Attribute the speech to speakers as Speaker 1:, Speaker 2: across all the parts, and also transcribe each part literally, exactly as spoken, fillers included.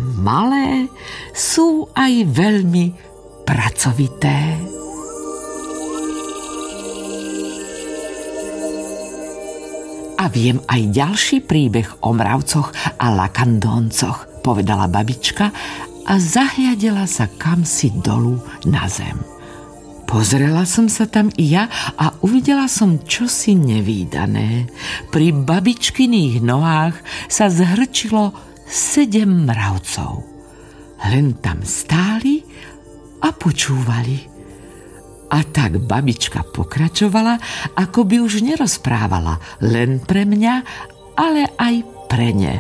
Speaker 1: malé sú aj veľmi pracovité. A viem aj ďalší príbeh o mravcoch a lakandóncoch, povedala babička a zahliadela sa kamsi dolu na zem. Pozrela som sa tam i ja a uvidela som čosi nevídané. Pri babičkyných nohách sa zhrčilo sedem mravcov. Len tam stáli a počúvali. A tak babička pokračovala, ako by už nerozprávala len pre mňa, ale aj pre ne.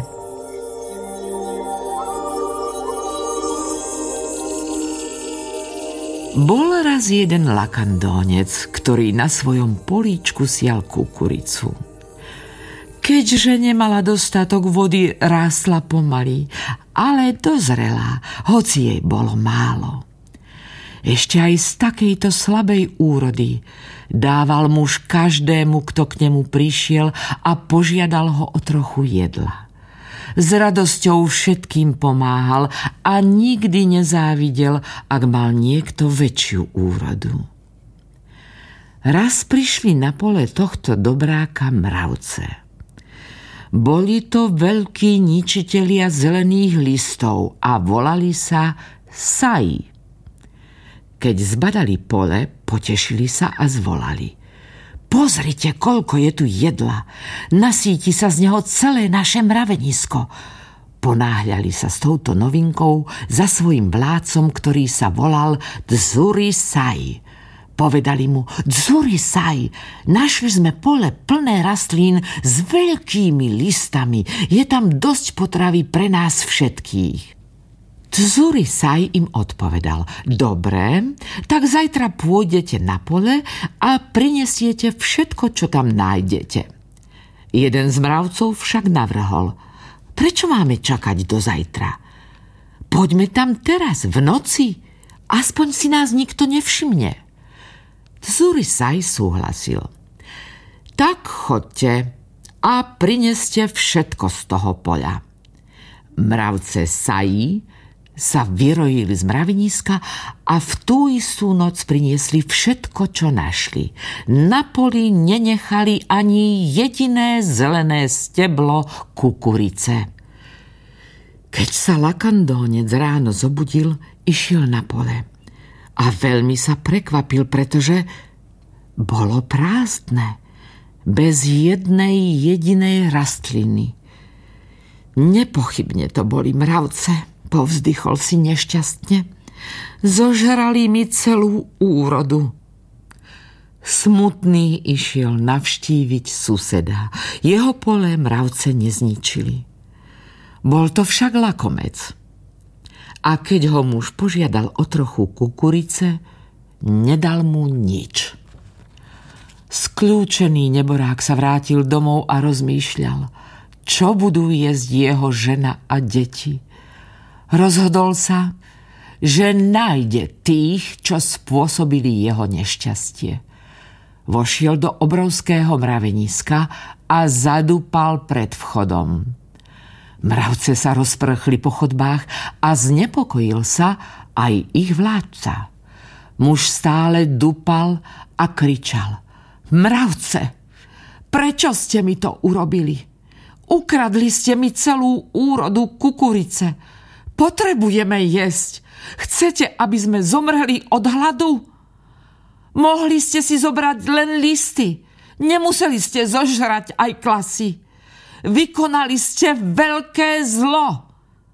Speaker 1: Bol raz jeden lakandónec, ktorý na svojom políčku sial kukuricu. Keďže nemala dostatok vody, rástla pomaly, ale dozrela, hoci jej bolo málo. Ešte aj z takejto slabej úrody dával muž každému, kto k nemu prišiel a požiadal ho o trochu jedla. S radosťou všetkým pomáhal a nikdy nezávidel, ak mal niekto väčšiu úrodu. Raz prišli na pole tohto dobráka mravce. Boli to veľkí ničitelia zelených listov a volali sa saji. Keď zbadali pole, potešili sa a zvolali: Pozrite, koľko je tu jedla. Nasíti sa z neho celé naše mravenisko. Ponáhľali sa s touto novinkou za svojim vládcom, ktorý sa volal Dzurisaj. Povedali mu: Dzurisaj, našli sme pole plné rastlín s veľkými listami. Je tam dosť potravy pre nás všetkých. Dzurisaj im odpovedal: Dobre, tak zajtra pôjdete na pole a prinesiete všetko, čo tam nájdete. Jeden z mravcov však navrhol: Prečo máme čakať do zajtra? Poďme tam teraz, v noci, aspoň si nás nikto nevšimne. Dzurisaj súhlasil: Tak chodte a prineste všetko z toho poľa. Mravce sají sa vyrojili z mraveniska a v tú istú noc priniesli všetko, čo našli. Na poli nenechali ani jediné zelené steblo kukurice. Keď sa lakandónec ráno zobudil, išiel na pole a veľmi sa prekvapil, pretože bolo prázdne, bez jednej jedinej rastliny. Nepochybne to boli mravce, povzdychol si nešťastne. Zožrali mi celú úrodu. Smutný išiel navštíviť suseda. Jeho pole mravce nezničili. Bol to však lakomec. A keď ho muž požiadal o trochu kukurice, nedal mu nič. Skľúčený neborák sa vrátil domov a rozmýšľal, čo budú jesť jeho žena a deti. Rozhodol sa, že nájde tých, čo spôsobili jeho nešťastie. Vošiel do obrovského mraveniska a zadúpal pred vchodom. Mravce sa rozprchli po chodbách a znepokojil sa aj ich vládca. Muž stále dúpal a kričal: Mravce, prečo ste mi to urobili? Ukradli ste mi celú úrodu kukurice. Potrebujeme jesť. Chcete, aby sme zomreli od hladu? Mohli ste si zobrať len listy. Nemuseli ste zožrať aj klasy. Vykonali ste veľké zlo.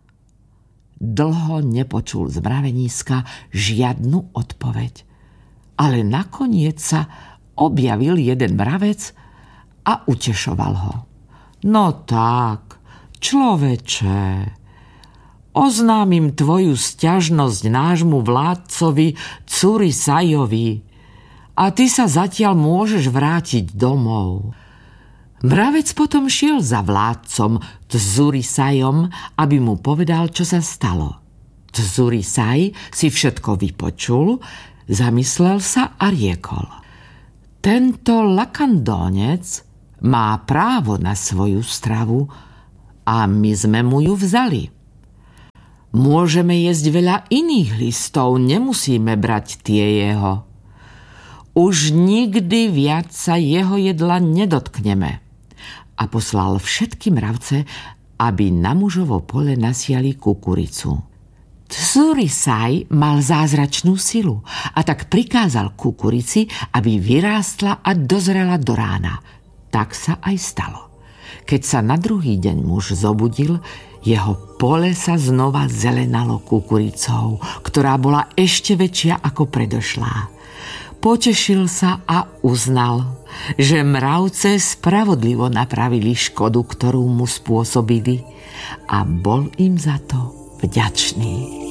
Speaker 1: Dlho nepočul z mraveniska žiadnu odpoveď. Ale nakoniec sa objavil jeden mravec a utešoval ho. No tak, človeče, oznámim tvoju sťažnosť nášmu vládcovi Dzurisajovi a ty sa zatiaľ môžeš vrátiť domov. Mravec potom šiel za vládcom Dzurisajom, aby mu povedal, čo sa stalo. Dzurisaj si všetko vypočul, zamyslel sa a riekol: Tento lakandónec má právo na svoju stravu a my sme mu ju vzali. Môžeme jesť veľa iných listov, nemusíme brať tie jeho. Už nikdy viac sa jeho jedla nedotkneme. A poslal všetky mravce, aby na mužovo pole nasiali kukuricu. Tsurisaj mal zázračnú silu a tak prikázal kukurici, aby vyrástla a dozrela do rána. Tak sa aj stalo. Keď sa na druhý deň muž zobudil, jeho pole sa znova zelenalo kukuricou, ktorá bola ešte väčšia ako predošlá. Potešil sa a uznal, že mravce spravodlivo napravili škodu, ktorú mu spôsobili, a bol im za to vďačný.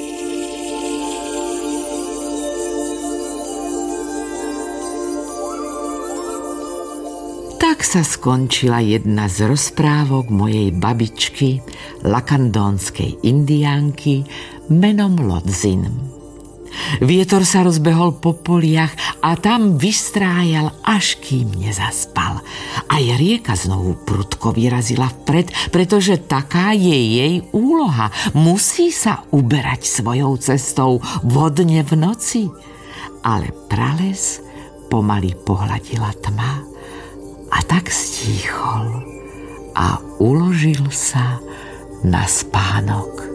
Speaker 1: Tak sa skončila jedna z rozprávok mojej babičky, lakandónskej indiánky menom Lodzin. Vietor sa rozbehol po poliach a tam vystrájal, až kým nezaspal. Aj rieka znovu prudko vyrazila vpred, pretože taká je jej úloha. Musí sa uberať svojou cestou vodne v noci. Ale prales pomaly pohľadila tma a tak stíchol a uložil sa na spánok.